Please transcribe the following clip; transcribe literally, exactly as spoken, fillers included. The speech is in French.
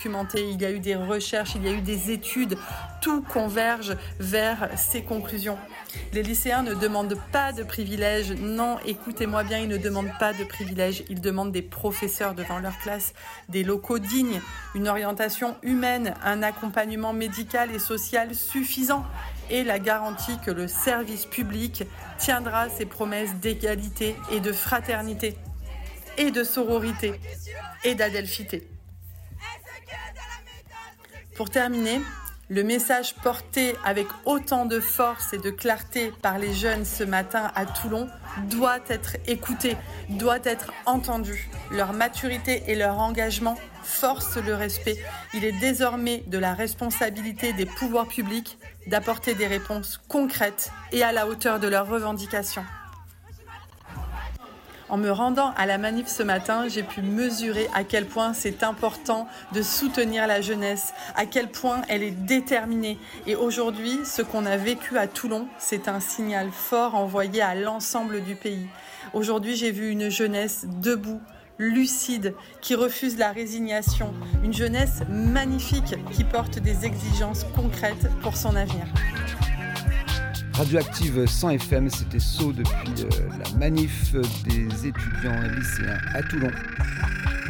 documenté, il y a eu des recherches, il y a eu des études, tout converge vers ces conclusions. Les lycéens ne demandent pas de privilèges, non, écoutez-moi bien, ils ne demandent pas de privilèges, ils demandent des professeurs devant leur classe, des locaux dignes, une orientation humaine, un accompagnement médical et social suffisant et la garantie que le service public tiendra ses promesses d'égalité et de fraternité et de sororité et d'adelphité. Pour terminer, le message porté avec autant de force et de clarté par les jeunes ce matin à Toulon doit être écouté, doit être entendu. Leur maturité et leur engagement forcent le respect. Il est désormais de la responsabilité des pouvoirs publics d'apporter des réponses concrètes et à la hauteur de leurs revendications. En me rendant à la manif ce matin, j'ai pu mesurer à quel point c'est important de soutenir la jeunesse, à quel point elle est déterminée. Et aujourd'hui, ce qu'on a vécu à Toulon, c'est un signal fort envoyé à l'ensemble du pays. Aujourd'hui, j'ai vu une jeunesse debout, lucide, qui refuse la résignation. Une jeunesse magnifique qui porte des exigences concrètes pour son avenir. Radioactive cent F M, c'était Sceaux depuis euh, la manif des étudiants lycéens à Toulon.